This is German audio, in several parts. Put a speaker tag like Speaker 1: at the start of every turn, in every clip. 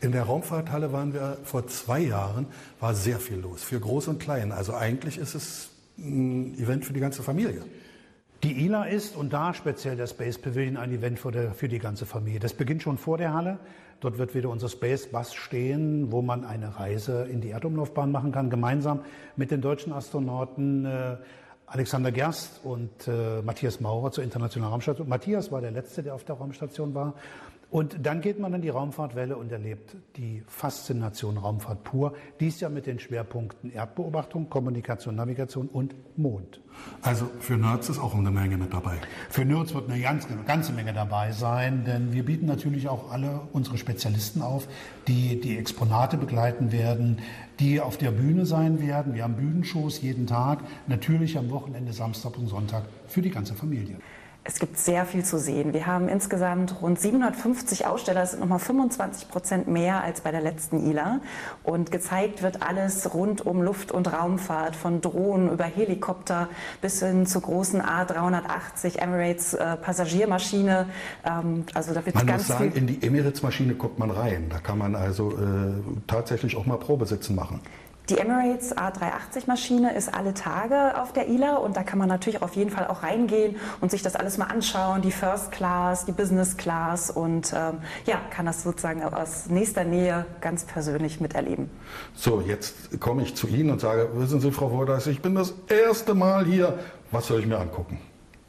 Speaker 1: In der Raumfahrthalle waren wir vor 2 Jahren, war sehr viel los, für Groß und Klein. Also eigentlich ist es ein Event für die ganze Familie.
Speaker 2: Die ILA ist und da speziell der Space Pavilion ein Event für die ganze Familie. Das beginnt schon vor der Halle. Dort wird wieder unser Space Bus stehen, wo man eine Reise in die Erdumlaufbahn machen kann, gemeinsam mit den deutschen Astronauten Alexander Gerst und Matthias Maurer zur Internationalen Raumstation. Matthias war der Letzte, der auf der Raumstation war. Und dann geht man in die Raumfahrtwelle und erlebt die Faszination Raumfahrt pur. Dies ja mit den Schwerpunkten Erdbeobachtung, Kommunikation, Navigation und Mond.
Speaker 1: Also für Nerds ist auch eine Menge mit dabei.
Speaker 2: Für Nerds wird eine ganze Menge dabei sein, denn wir bieten natürlich auch alle unsere Spezialisten auf, die die Exponate begleiten werden, die auf der Bühne sein werden. Wir haben Bühnenshows jeden Tag, natürlich am Wochenende, Samstag und Sonntag für die ganze Familie.
Speaker 3: Es gibt sehr viel zu sehen. Wir haben insgesamt rund 750 Aussteller, das sind nochmal 25% mehr als bei der letzten ILA. Und gezeigt wird alles rund um Luft- und Raumfahrt, von Drohnen über Helikopter bis hin zur großen A380 Emirates Passagiermaschine. Also da wird
Speaker 1: man
Speaker 3: ganz
Speaker 1: muss sagen,
Speaker 3: viel.
Speaker 1: in die Emirates-Maschine guckt man rein. Da kann man also tatsächlich auch mal Probesitzen machen.
Speaker 3: Die Emirates A380-Maschine ist alle Tage auf der ILA und da kann man natürlich auf jeden Fall auch reingehen und sich das alles mal anschauen, die First Class, die Business Class und ja, kann das sozusagen aus nächster Nähe ganz persönlich miterleben.
Speaker 1: So, jetzt komme ich zu Ihnen und sage, wissen Sie, Frau Wodak, ich bin das erste Mal hier, was soll ich mir angucken?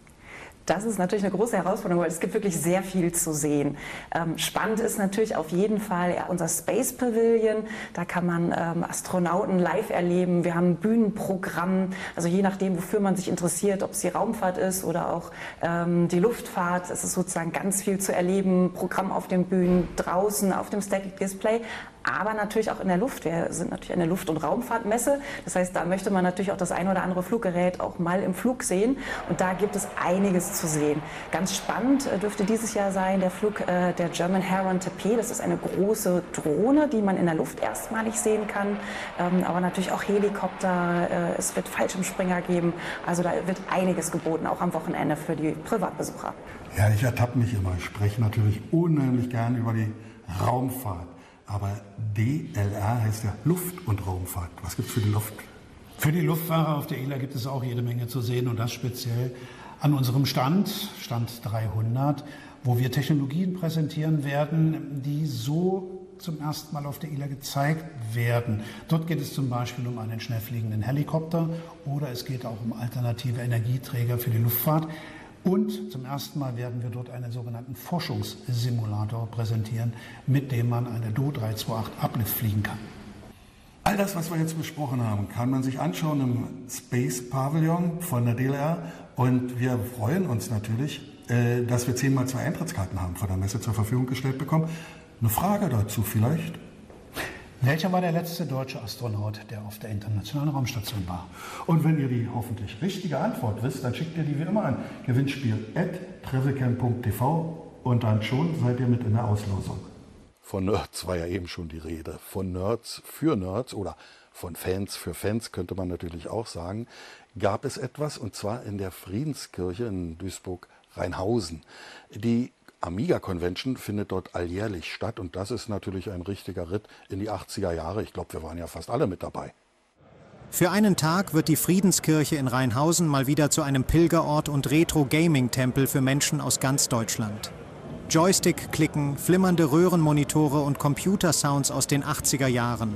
Speaker 3: Das ist natürlich eine große Herausforderung, weil es gibt wirklich sehr viel zu sehen. Spannend ist natürlich auf jeden Fall unser Space Pavilion. Da kann man Astronauten live erleben. Wir haben ein Bühnenprogramm, also je nachdem, wofür man sich interessiert, ob es die Raumfahrt ist oder auch die Luftfahrt. Es ist sozusagen ganz viel zu erleben. Programm auf den Bühnen, draußen auf dem Static Display, aber natürlich auch in der Luft. Wir sind natürlich eine Luft- und Raumfahrtmesse. Das heißt, da möchte man natürlich auch das ein oder andere Fluggerät auch mal im Flug sehen. Und da gibt es einiges zu sehen. Ganz spannend dürfte dieses Jahr sein der Flug der German Heron TP. Das ist eine große Drohne, die man in der Luft erstmalig sehen kann. Aber natürlich auch Helikopter. Es wird Fallschirmspringer geben. Also da wird einiges geboten, auch am Wochenende für die Privatbesucher.
Speaker 1: Ja, ich ertappe mich immer. Ich spreche natürlich unheimlich gern über die Raumfahrt. Aber DLR heißt ja Luft- und Raumfahrt. Was gibt es für die Luft?
Speaker 2: Für die Luftfahrer auf der ILA gibt es auch jede Menge zu sehen und das speziell an unserem Stand 300, wo wir Technologien präsentieren werden, die so zum ersten Mal auf der ILA gezeigt werden. Dort geht es zum Beispiel um einen schnell fliegenden Helikopter oder es geht auch um alternative Energieträger für die Luftfahrt. Und zum ersten Mal werden wir dort einen sogenannten Forschungssimulator präsentieren, mit dem man eine Do 328 Uplift fliegen kann.
Speaker 1: All das, was wir jetzt besprochen haben, kann man sich anschauen im Space Pavilion von der DLR. Und wir freuen uns natürlich, dass wir 10x2 Eintrittskarten haben von der Messe zur Verfügung gestellt bekommen. Eine Frage dazu vielleicht?
Speaker 2: Welcher war der letzte deutsche Astronaut, der auf der Internationalen Raumstation war?
Speaker 1: Und wenn ihr die hoffentlich richtige Antwort wisst, dann schickt ihr die wie immer an gewinnspiel@travelcam.tv und dann schon seid ihr mit in der Auslosung. Von Nerds war ja eben schon die Rede. Von Nerds für Nerds oder von Fans für Fans könnte man natürlich auch sagen, gab es etwas, und zwar in der Friedenskirche in Duisburg-Rheinhausen. Die Amiga Convention findet dort alljährlich statt und das ist natürlich ein richtiger Ritt in die 80er Jahre. Ich glaube, wir waren ja fast alle mit dabei.
Speaker 4: Für einen Tag wird die Friedenskirche in Rheinhausen mal wieder zu einem Pilgerort und Retro-Gaming-Tempel für Menschen aus ganz Deutschland. Joystick-Klicken, flimmernde Röhrenmonitore und Computersounds aus den 80er Jahren.